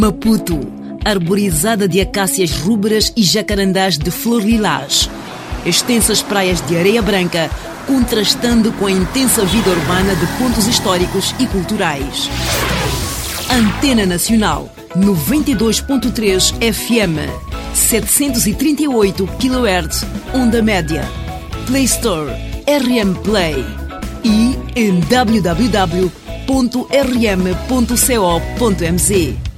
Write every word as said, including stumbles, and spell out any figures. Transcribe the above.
Maputo, arborizada de acácias rúberas e jacarandás de flor lilás. Extensas praias de areia branca, contrastando com a intensa vida urbana de pontos históricos e culturais. Antena Nacional, noventa e dois ponto três F M, setecentos e trinta e oito quilohertz, onda média. Play Store, R M Play. E em w w w ponto r m ponto co ponto m z.